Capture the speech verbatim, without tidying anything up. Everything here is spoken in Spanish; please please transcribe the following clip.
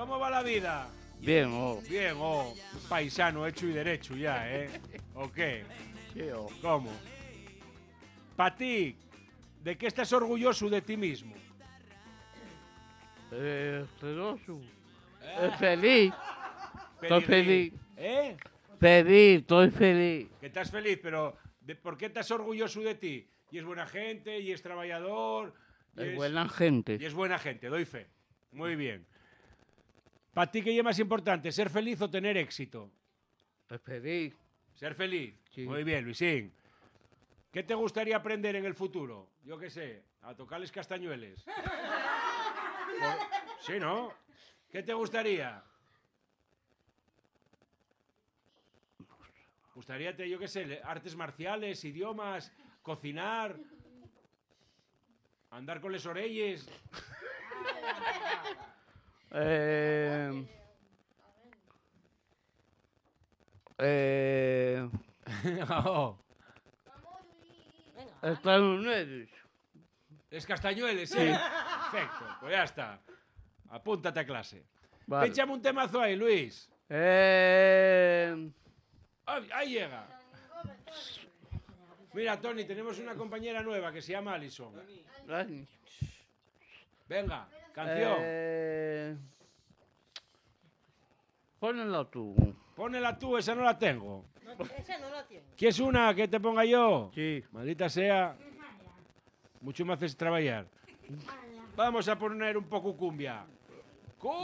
¿Cómo va la vida? Bien, oh. Bien, oh. Paisano hecho y derecho ya, ¿eh? ¿O qué? Sí, oh. ¿Cómo? Para ti, ¿de qué estás orgulloso de ti mismo? Eh, celoso. Eh, feliz. Estoy Feliz. feliz. ¿Eh? Feliz, estoy feliz. Que estás feliz, pero ¿de ¿por qué estás orgulloso de ti? Y es buena gente, y es trabajador... Y Es buena gente. Y es buena gente, doy fe. Muy bien. ¿Para ti qué es más importante, ser feliz o tener éxito? Es feliz. Ser feliz. Sí. Muy bien, Luisín. ¿Qué te gustaría aprender en el futuro? Yo qué sé, a tocarles castañueles. Por- Sí, ¿no? ¿Qué te gustaría? Gustaría, yo qué sé, artes marciales, idiomas, cocinar, andar con les orelles. Eh, eh, Oh, Estados Unidos. es castañueles, ¿sí? Perfecto, pues ya está. Apúntate a clase. Vale. Échame un temazo ahí, Luis. Eh, Ay, ahí llega. Mira, Tony, tenemos una compañera nueva que se llama Alison. Venga, canción. eh, Ponela tú. Pónela tú, esa no la tengo. No, esa no la tiene. ¿Quieres una que te ponga yo? Sí. Maldita sea. Mucho me haces trabajar. Vamos a poner un poco cumbia.